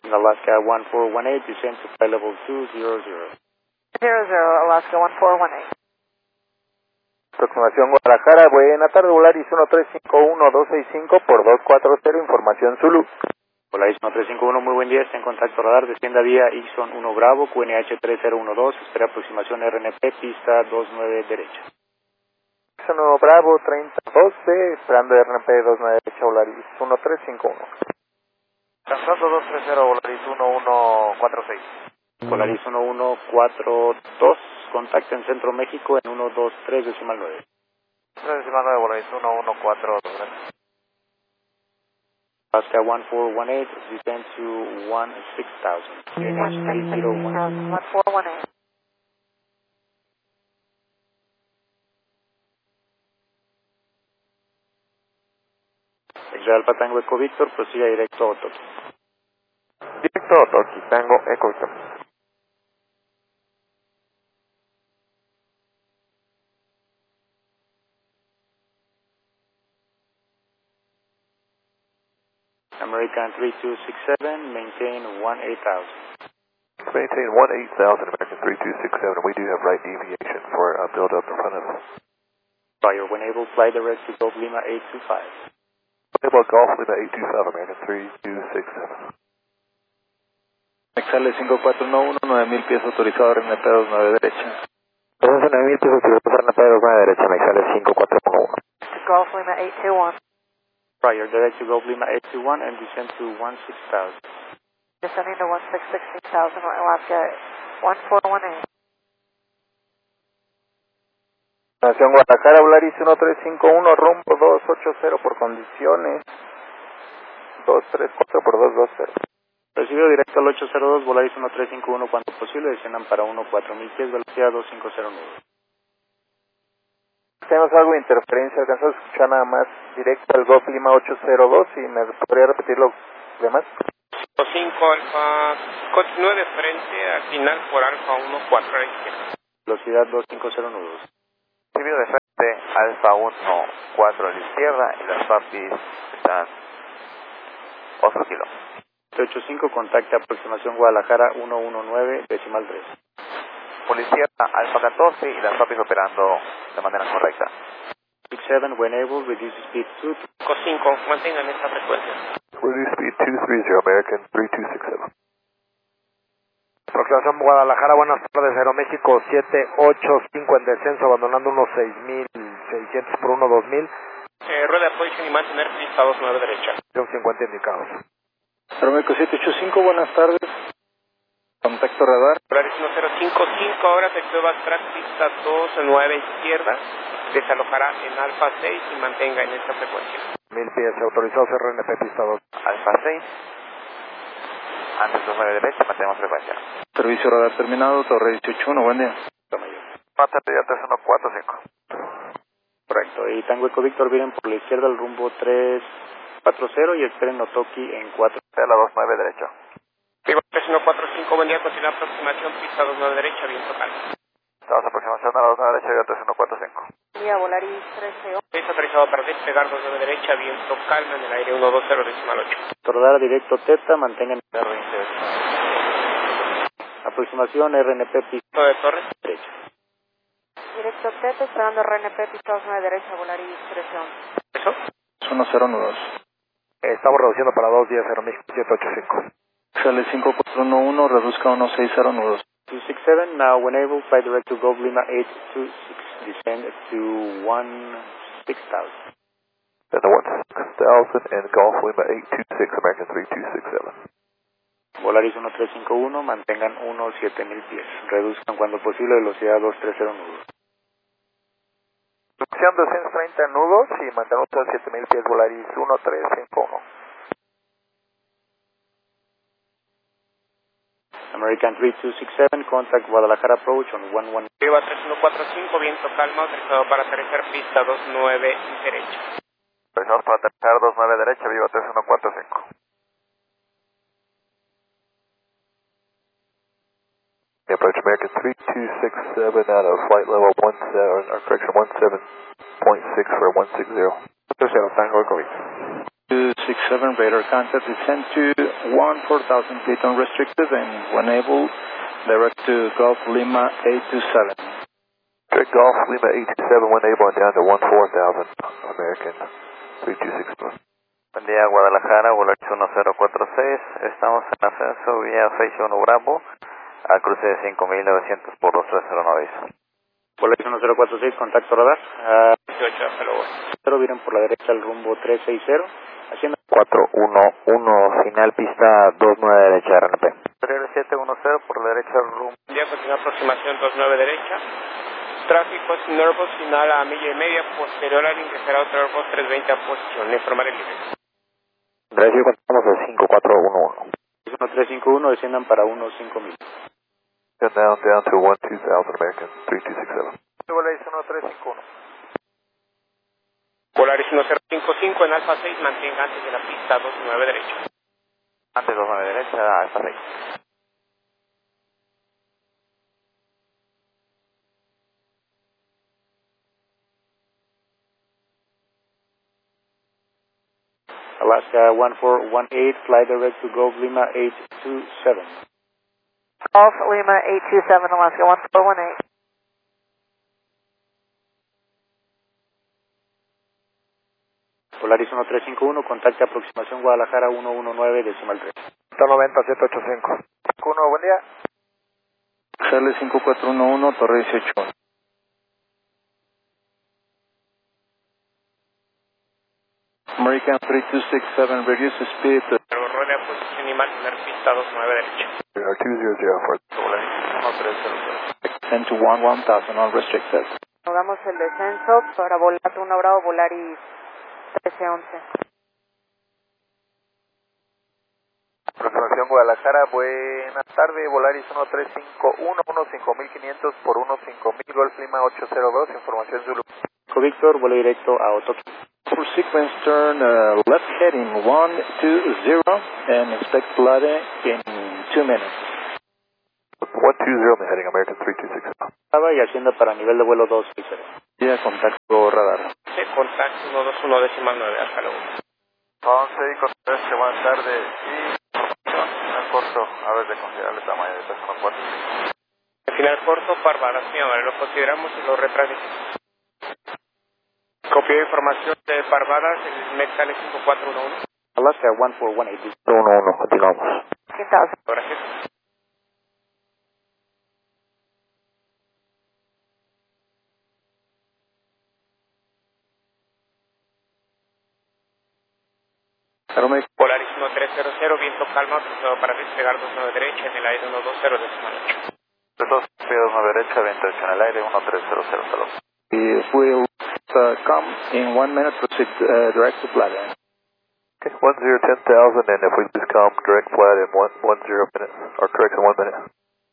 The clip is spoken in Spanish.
Alaska 1418, descend to flight level 200. 00, Alaska 1418. Aproximación Guadalajara, buena tarde, Volaris 1351265 por 240, información Zulu. Volaris 1351, muy buen día, está en contacto radar, descienda vía Ixon 1 Bravo, QNH 3012, espera aproximación RNP, pista 29 derecha. Ixon 1 Bravo 3012, esperando RNP 29 derecha, Volaris 1351. Transando 230, Volaris 1146. Volaris 1142, contacto en Centro México en 123 decimal 9. 3 decimal 9, Volaris 1142. Alaska 1418, descend to 16,000. QNH 801. 1418. X-Ray Alpha Tango Eco Victor, prosiga directo a Otoki. Directo a Otoki, Tango Eco Victor. American 3267, maintain 18,000. Maintain 18,000, American 3267, we do have right deviation for build up in front of us. Fire, when able, fly direct to Golf Lima 825. Able Golf Lima 825, American 3267. Exhale 5411, 9000 pies autorizado RNP 29 derecha. Entonces 9000 pies autorizado RNP 29 derecha, me sale 5411. Golf Lima 821. Fire, direct to Golf Lima 821 and descend to 16,000. Descending to 16,000, Alaska 1418. Nación Guadalajara, Volaris 1351, rumbo 280 por condiciones 234 por 220. Recibido directo al 802, Volaris 1351 cuanto posible, desciendan para 14000 pies, velocidad 250 nudos. Tenemos algo de interferencia, alcanzamos a escuchar nada más directo al Golf Lima 802 y me podría repetir lo demás. 5 Alfa, Coach 9 frente al final por Alfa 14 a la izquierda. Velocidad 250 nudos. Recibido de frente, Alfa 14 a la izquierda y las papis están 8 kilos. 85, contacta aproximación Guadalajara 119, decimal 3. Policía Alfa 14 y las papis operando de manera correcta. 67, when able, reduce speed to 5, mantengan esta frecuencia. Reduce speed 230, American 3267. Aproximación Guadalajara, buenas tardes, Aeroméxico 785 en descenso, abandonando unos 6,600 por 1,2000. Rueda de apoyo y mantener pista 29 derecha. 50 indicados. Aeroméxico 785, buenas tardes. Contacto radar. Volaris 1055, ahora efectúa backtrack pista 29 izquierda. Desalojará en Alfa 6 y mantenga en esta frecuencia. 1000 pies autorizados RNP pista 2. Alfa 6. Antes 29 derecha, mantenemos frecuencia. Servicio radar terminado, Torre 181, buen día. Pata pedida 3145. correcto. Y Tango Eco Víctor, vienen por la izquierda al rumbo 340 y esperen Otoki en 4. A la 29 derecha. Vivo 3145, buen día, continúa aproximación pista 29 derecha, viento calma. Estamos aproximación a la 29 derecha, viento 3145. Vía Volaris 13. Es autorizado para despegar 29 derecha, viento calma en el aire 120 decimal 8. Radar directo Teta, mantengan R20. aproximación RNP pista de Torres. derecha. Directo Teta, esperando RNP pista 29 derecha, Volaris 13. ¿Eso? 1092. Estamos reduciendo para 2 días Aeroméxico 785. Sale 5411, reduzca 160 nudos. 267, now when able, fly direct to Golf Lima 826, descend to 16,000. Then the 16,000 and Golf Lima 826, American 3267. Volaris 1351, mantengan unos 7000 pies. Reduzcan cuando posible velocidad 230 nudos. Reducción 230 nudos y mantenemos a 7000 pies, Volaris 1351. American 3267, contact Guadalajara approach on 11. Viva 3145, viento calma, autorizado para aterrizar pista 29 derecha. Empezamos para aterrizar 29 derecha, viva 3145. Approach American 3267 out of flight level 17.6 for 160. 30 Tango Eco Victor. 267, radar contact, descend to 14,000 feet unrestricted, and when able, direct to Gulf Lima 827. Direct Golf Lima 827 when able and down to 14,000 American 3261. Buen día, Guadalajara, Volaris 1046. Estamos en ascenso vía 61 Bravo a cruce de 5,900 por 2309. Volaris 1046, contacto radar. 18, hasta luego. 0, vienen por la derecha al rumbo 360. Haciendo 411, final pista 29 derecha RNP. 710 por la derecha rumbo. Ya continúa aproximación 29 derecha. Tráfico sin Airbus, final a milla y media, posterior al ingresar otro Airbus 320 a posición. Informar el nivel. Recibe, contamos a 5411. 1351, desciendan para unos 5,000. And down to 12,000 American 3267. Volaris 1351. Volaris 1055 en Alfa 6, mantenga antes de la pista 29 derecha. Antes 29 derecha, Alfa 6. Alaska 1418, fly direct to Gulf Lima 827. Golf Lima 827, Alaska 1418. Volaris 1351, contacte aproximación Guadalajara 119, decimal 3. 190, 785. 1, buen día. Charlie 5411, Torre 18. American 3267, reduce speed. Pero ruede a posición y mantener pista 29 derecha. 200 Volaris 1300. Extend to 11,000 unrestricted. Damos el descenso para volar 1 Bravo, Volaris 1311. Aproximación Guadalajara, buenas tardes. Volaris 1351, 15,500 por 15,000. Golf Lima 802, información Zulu. Víctor, vuelo directo a Otoki. For sequence turn left heading 120 and expect flight in 2 minutes. 120 heading American 3260. Y hacienda para nivel de vuelo 260. Ya contacto radar. Sí, contacto 121 decimal 9, hasta luego. 11 y con 13, buenas tardes. Y final corto, a ver de considerable tamaño de persona 4. Final corto, Barbadas, mi amor, lo consideramos y lo retransmitimos. Copio de información de Barbadas, el Metal 5411. Alaska 1418. 111, continuamos. 15,000. Gracias. Volaris 1300, viento calma, cruzado para despegar 29 derecha en el aire 120 decimal 8. 29 derecha, 28 en el aire, 1300, salud. If we'll come in 1 minute, proceed direct to flight. Okay, 10,000, and if we just come direct flat in 10 minutes, or correct in 1 minute.